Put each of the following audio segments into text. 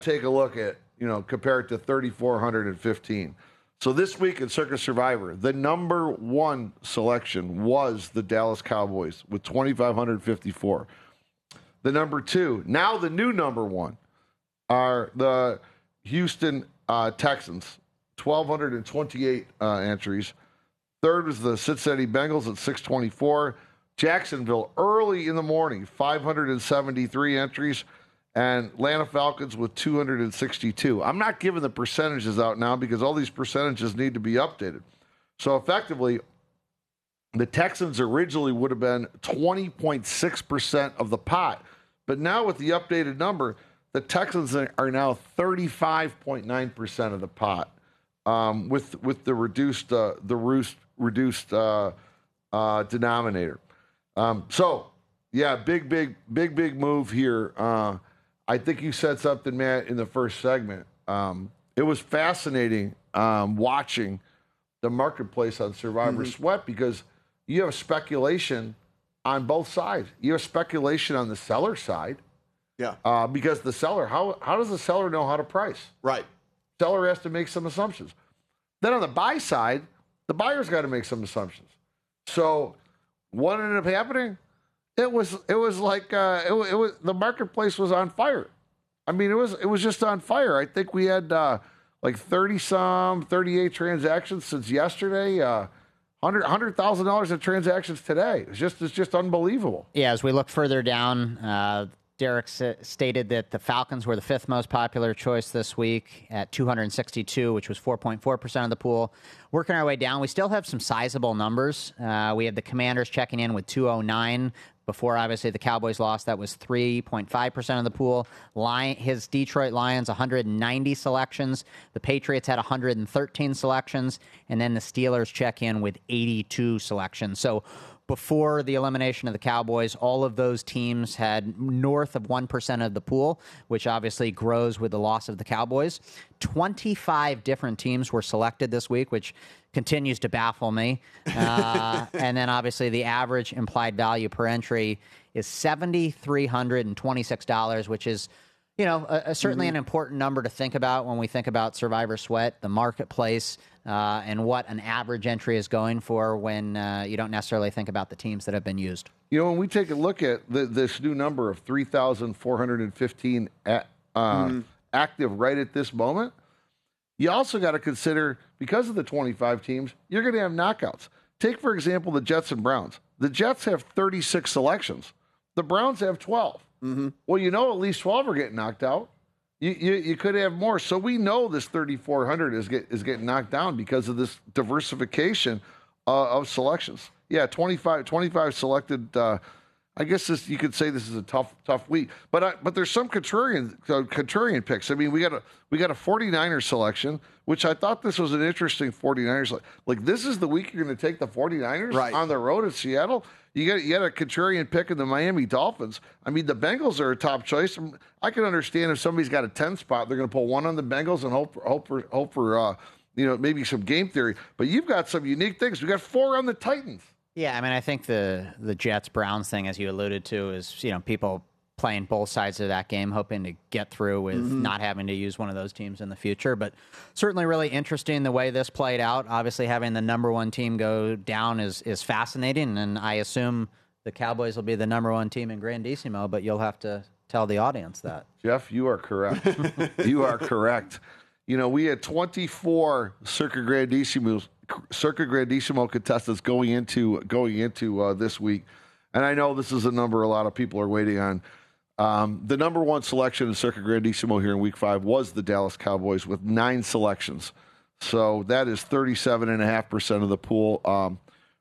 take a look at, compare it to 3,415. So this week in Circa Survivor, the number one selection was the Dallas Cowboys with 2,554. The number two, now the new number one, are the Houston Texans, 1,228 entries. Third was the Cincinnati Bengals at 624. Jacksonville early in the morning, 573 entries. And Atlanta Falcons with 262. I'm not giving the percentages out now because all these percentages need to be updated. So effectively, the Texans originally would have been 20.6% of the pot. But now with the updated number, the Texans are now 35.9% of the pot with the reduced denominator. Big move here. I think you said something, Matt, in the first segment. It was fascinating watching the marketplace on Survivor Sweat because you have speculation on both sides. You have speculation on the seller side. Yeah. Because the seller, how does the seller know how to price? Right. Seller has to make some assumptions. Then on the buy side, the buyer's got to make some assumptions. So what ended up happening? It was like the marketplace was on fire. I mean, it was just on fire. I think we had like 38 transactions since yesterday. $100,000 of transactions today. It's just unbelievable. Yeah, as we look further down, Derek stated that the Falcons were the fifth most popular choice this week at 262, which was 4.4% of the pool. Working our way down, we still have some sizable numbers. We had the Commanders checking in with 209. Before, obviously, the Cowboys lost. That was 3.5% of the pool. His Detroit Lions, 190 selections. The Patriots had 113 selections. And then the Steelers check in with 82 selections. So before the elimination of the Cowboys, all of those teams had north of 1% of the pool, which obviously grows with the loss of the Cowboys. 25 different teams were selected this week, which continues to baffle me. And then obviously the average implied value per entry is $7,326, which is, certainly an important number to think about when we think about Survivor Sweat, the marketplace, and what an average entry is going for when you don't necessarily think about the teams that have been used. When we take a look at this new number of 3,415 active right at this moment, you also got to consider, because of the 25 teams, you're going to have knockouts. Take, for example, the Jets and Browns. The Jets have 36 selections. The Browns have 12. Well, at least 12 are getting knocked out. You could have more. So we know this 3,400 is getting knocked down because of this diversification of selections. Yeah, 25 selected. I guess you could say this is a tough week. But there's some contrarian picks. I mean, we got a 49er selection, which I thought this was an interesting 49ers. Like this is the week you're going to take the 49ers on the road at Seattle. You got a contrarian pick in the Miami Dolphins. I mean, the Bengals are a top choice. I can understand if somebody's got a 10 spot, they're going to pull one on the Bengals and hope for maybe some game theory. But you've got some unique things. We got 4 on the Titans. Yeah, I mean, I think the Jets-Browns thing, as you alluded to, is, people playing both sides of that game, hoping to get through with not having to use one of those teams in the future. But certainly really interesting the way this played out. Obviously, having the number one team go down is fascinating, and I assume the Cowboys will be the number one team in Grandissimo, but you'll have to tell the audience that. Jeff, you are correct. You are correct. We had 24 Circa Grandissimo contestants going into this week, and I know this is a number a lot of people are waiting on. The number one selection in Circa Grandissimo here in Week 5 was the Dallas Cowboys with 9 selections, so that is 37.5% of the pool.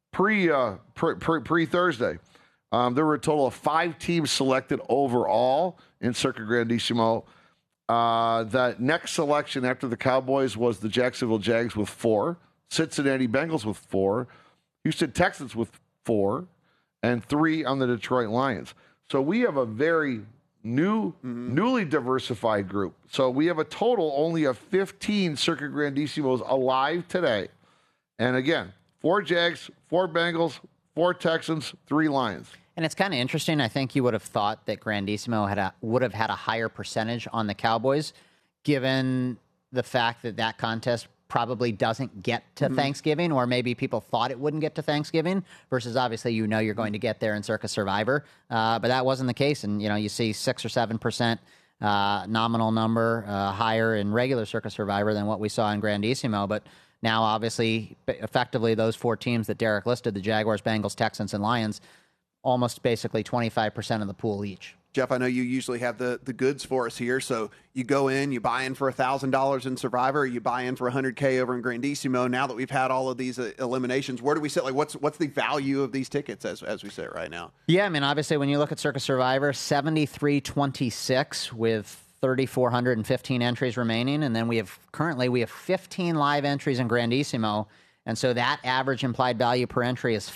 Pre Thursday, there were a total of 5 teams selected overall in Circa Grandissimo. The next selection after the Cowboys was the Jacksonville Jags with 4. Cincinnati Bengals with 4, Houston Texans with 4, and 3 on the Detroit Lions. So we have a very newly diversified group. So we have a total only of 15 Circa Grandissimos alive today. And again, 4 Jags, 4 Bengals, 4 Texans, 3 Lions. And it's kind of interesting. I think you would have thought that Grandissimo would have had a higher percentage on the Cowboys. given the fact that contest probably doesn't get to Thanksgiving, or maybe people thought it wouldn't get to Thanksgiving, versus obviously you're going to get there in Circus Survivor. But that wasn't the case. And, you see 6 or 7% nominal number higher in regular Circus Survivor than what we saw in Grandissimo. But now, obviously, effectively, those 4 teams that Derek listed, the Jaguars, Bengals, Texans, and Lions, almost basically 25% of the pool each. Jeff, I know you usually have the goods for us here. So you go in, you buy in for $1,000 in Survivor, you buy in for $100K over in Grandissimo. Now that we've had all of these eliminations, where do we sit? Like, what's the value of these tickets as we sit right now? Yeah, I mean, obviously, when you look at Circus Survivor, 73.26 with 3,415 entries remaining, and then we have 15 live entries in Grandissimo. And so that average implied value per entry is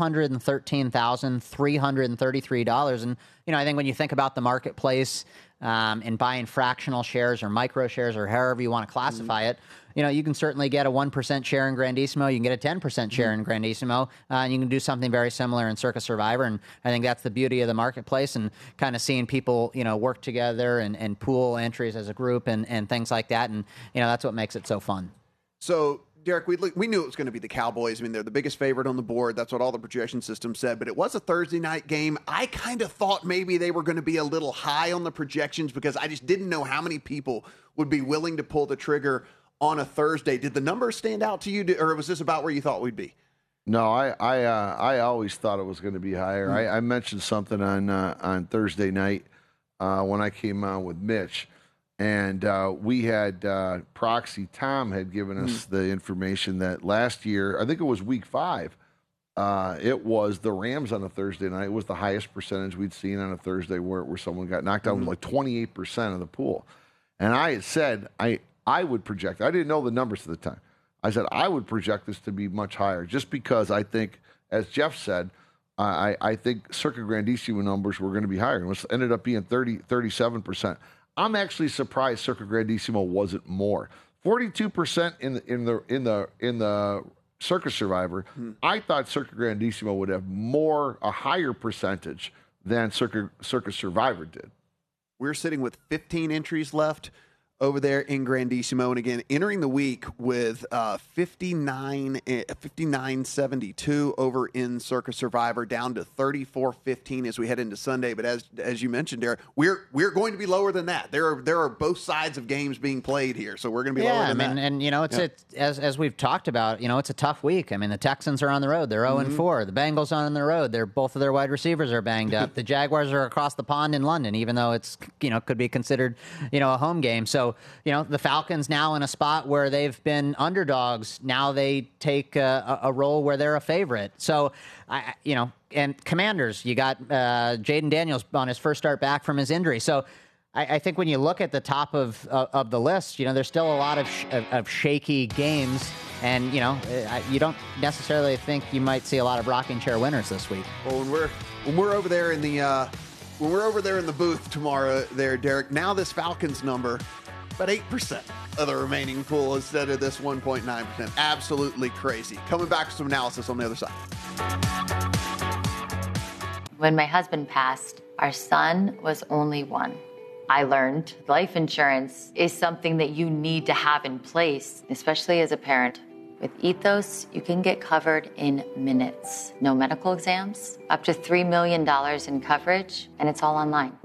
$513,333. And, I think when you think about the marketplace and buying fractional shares or micro shares or however you want to classify it, you can certainly get a 1% share in Grandissimo. You can get a 10% share in Grandissimo. And you can do something very similar in Circus Survivor. And I think that's the beauty of the marketplace, and kind of seeing people, work together and pool entries as a group and things like that. And, that's what makes it so fun. So, Derek, we knew it was going to be the Cowboys. I mean, they're the biggest favorite on the board. That's what all the projection systems said. But it was a Thursday night game. I kind of thought maybe they were going to be a little high on the projections because I just didn't know how many people would be willing to pull the trigger on a Thursday. Did the numbers stand out to you, or was this about where you thought we'd be? No, I always thought it was going to be higher. I mentioned something on Thursday night when I came on with Mitch. And we had Proxy Tom had given us the information that last year, I think it was week 5, it was the Rams on a Thursday night. It was the highest percentage we'd seen on a Thursday where someone got knocked out, like 28% of the pool. And I had said I would project, I didn't know the numbers at the time. I said I would project this to be much higher just because I think, as Jeff said, I think Circa Grandissimo numbers were going to be higher. It ended up being 37%. I'm actually surprised Circa Grandissimo wasn't more. 42% in the Circus Survivor. I thought Circa Grandissimo would have a higher percentage than Circus Survivor did. We're sitting with 15 entries left over there in Grandissimo, and again, entering the week with 59.72 over in Circus Survivor, down to 34.15 as we head into Sunday. But as you mentioned, Derek, we're going to be lower than that. There are both sides of games being played here, so we're going to be lower than that. And as we've talked about, it's a tough week. I mean, the Texans are on the road; they're 0-4. The Bengals are on the road; both of their wide receivers are banged up. The Jaguars are across the pond in London, even though it's could be considered a home game. So, the Falcons now in a spot where they've been underdogs. Now they take a role where they're a favorite. So, and Commanders, you got Jaden Daniels on his first start back from his injury. So I think when you look at the top of the list, there's still a lot of shaky games. And, you don't necessarily think you might see a lot of rocking chair winners this week. Well, when we're over there in the booth tomorrow there, Derek, now this Falcons number, about 8% of the remaining pool instead of this 1.9%. Absolutely crazy. Coming back with some analysis on the other side. When my husband passed, our son was only 1. I learned life insurance is something that you need to have in place, especially as a parent. With Ethos, you can get covered in minutes. No medical exams, up to $3 million in coverage, and it's all online.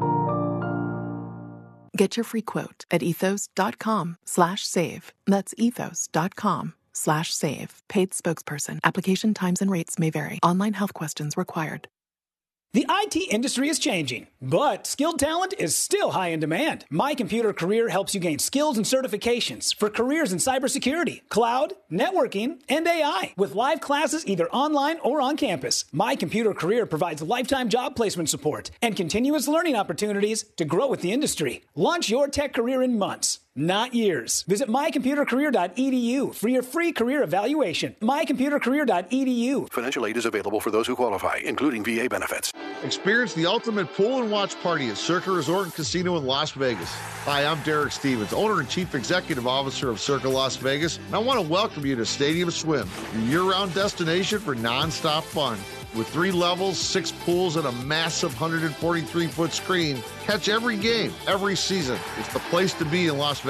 Get your free quote at ethos.com/save. That's ethos.com/save. Paid spokesperson. Application times and rates may vary. Online health questions required. The IT industry is changing, but skilled talent is still high in demand. My Computer Career helps you gain skills and certifications for careers in cybersecurity, cloud, networking, and AI. With live classes either online or on campus, My Computer Career provides lifetime job placement support and continuous learning opportunities to grow with the industry. Launch your tech career in months, not years. Visit mycomputercareer.edu for your free career evaluation. mycomputercareer.edu. Financial aid is available for those who qualify, including VA benefits. Experience the ultimate pool and watch party at Circa Resort and Casino in Las Vegas. Hi, I'm Derek Stevens, owner and chief executive officer of Circa Las Vegas, and I want to welcome you to Stadium Swim, your year-round destination for non-stop fun. With 3 levels, 6 pools, and a massive 143-foot screen, catch every game, every season. It's the place to be in Las Vegas.